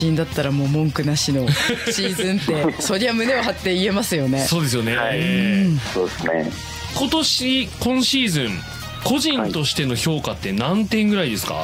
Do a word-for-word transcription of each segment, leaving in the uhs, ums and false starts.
だったらもう文句なしのシーズンってそりゃ胸を張って言えますよね。 そうですよね、 はい、そうですね。 今年今シーズン個人としての評価って何点ぐらいですか？ はい、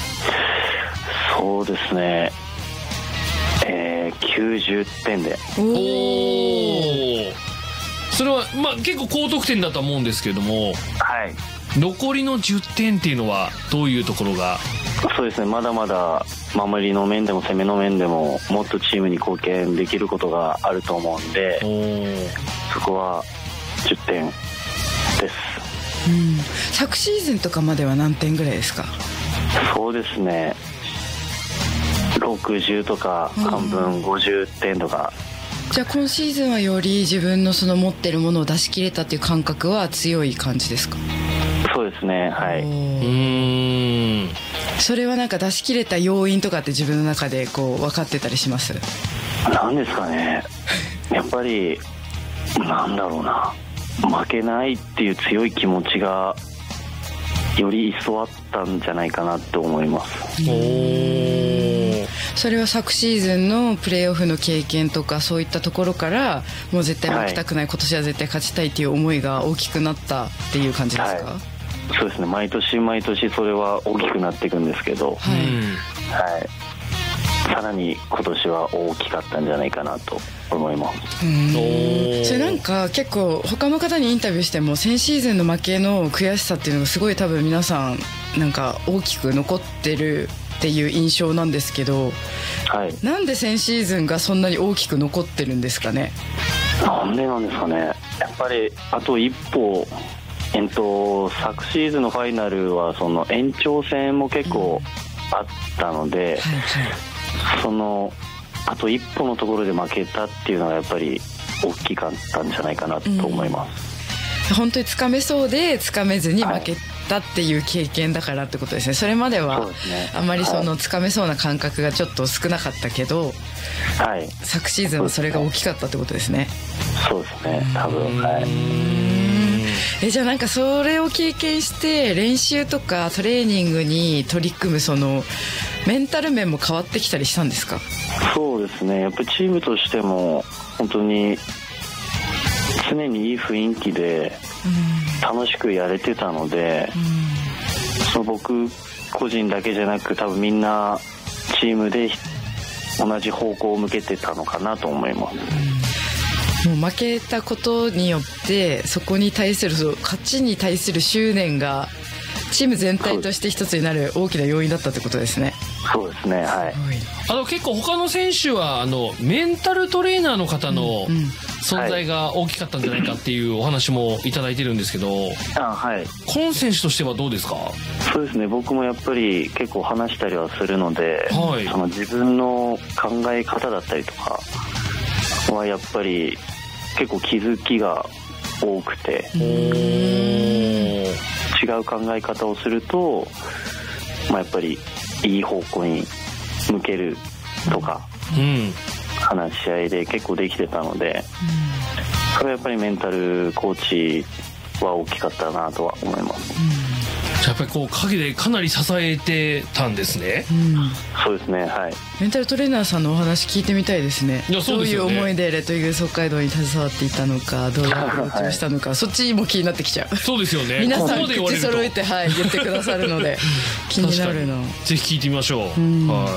そうですね、えー、きゅうじゅってんで。 おお、それはまあ結構高得点だと思うんですけれども、 はい、 残りのじゅってんっていうのはどういうところが？ そうですね、まだまだ守りの面でも攻めの面でももっとチームに貢献できることがあると思うんで、そこはじゅってんです。 うん、昨シーズンとかまでは何点ぐらいですか？ そうですね、ろくじゅうとか半分ごじゅってんとか。 じゃあ今シーズンはより自分のその持ってるものを出し切れたっていう感覚は強い感じですか？ そうですね、はい。うーん、 それはなんか出し切れた要因とかって自分の中でこう分かってたりします？ なんですかね、やっぱりなんだろうな、負けないっていう強い気持ちがより一層あったんじゃないかなと思います。 おー、 それは昨シーズンのプレーオフの経験とかそういったところからもう絶対負けたくない、はい、今年は絶対勝ちたいっていう思いが大きくなったっていう感じですか？ はい、そうですね、毎年毎年それは大きくなっていくんですけど、 はい、 はい、さらに今年は大きかったんじゃないかなと思います。 うん、それなんか結構他の方にインタビューしても先シーズンの負けの悔しさっていうのがすごい多分皆さんなんか大きく残ってるっていう印象なんですけど、 はい、 なんで先シーズンがそんなに大きく残ってるんですかね？ なんでなんですかね、やっぱりあと一歩、えっと、昨シーズンのファイナルはその延長戦も結構あったので、うん、はいはい、そのあと一歩のところで負けたっていうのがやっぱり大きかったんじゃないかなと思います。 うん、本当につかめそうでつかめずに負けたっていう経験だからってことですね。それまではあまりそのつかめそうな感覚がちょっと少なかったけど、はい、昨シーズンはそれが大きかったってことですね。 そうですね、多分。はい。 えじゃあなんかそれを経験して練習とかトレーニングに取り組むそのメンタル面も変わってきたりしたんですか？ そうですね、やっぱりチームとしても本当に常にいい雰囲気で楽しくやれてたので、その僕個人だけじゃなく多分みんなチームで同じ方向を向けてたのかなと思います。 もう負けたことによってそこに対する勝ちに対する執念がチーム全体として一つになる大きな要因だったってことですね。 そうですね、はい。 あの結構他の選手はあのメンタルトレーナーの方の存在が大きかったんじゃないかっていうお話もいただいてるんですけど、 あ、はい、 コン選手としてはどうですか？ そうですね、僕もやっぱり結構話したりはするので、はい、その自分の考え方だったりとかはやっぱり結構気づきが多くて、違う考え方をすると、まあ、やっぱりいい方向に向けるとか、うん、話し合いで結構できてたので、それはやっぱりメンタルコーチは大きかったなとは思います。うん、 やっぱりこう陰でかなり支えてたんですね。 うん、 そうですね、はい。 メンタルトレーナーさんのお話聞いてみたいですね。 いや、そうですよね。 どういう思いでレッドイーグルス北海道に携わっていたのか、どういうアプローチをしたのか、はい、そっちも気になってきちゃう。 そうですよね。 皆さん口揃えて、はい、言ってくださるので気になるの。 ぜひ聞いてみましょう。うん、はい、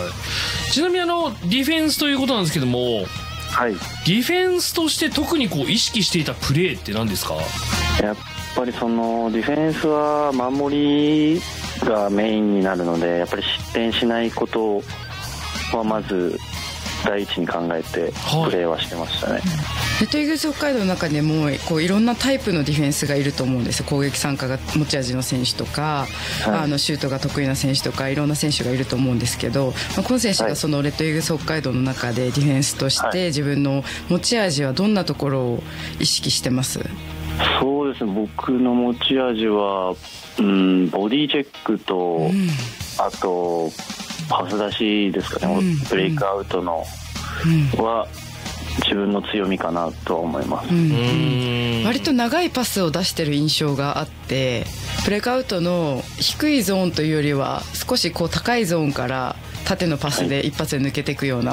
ちなみにあのディフェンスということなんですけども、はい、ディフェンスとして特にこう意識していたプレーって何ですか？ やっぱりそのディフェンスは守りがメインになるので、やっぱり失点しないことはまず第一に考えてプレーはしてましたね。はい、 レッドイーグルス北海道の中でもこういろんなタイプのディフェンスがいると思うんですよ。攻撃参加が持ち味の選手とか、はい、あのシュートが得意な選手とかいろんな選手がいると思うんですけど、まあ、この選手がそのレッドイーグルス北海道の中でディフェンスとして自分の持ち味はどんなところを意識してます？ そうですね、僕の持ち味は、うん、ボディチェックと、うん、あとパス出しですかね、うん、ブレイクアウトの、うん、は自分の強みかなと思います。うん、 割と長いパスを出してる印象があって、ブレイクアウトの低いゾーンというよりは少しこう高いゾーンから縦のパスで一発で抜けていくような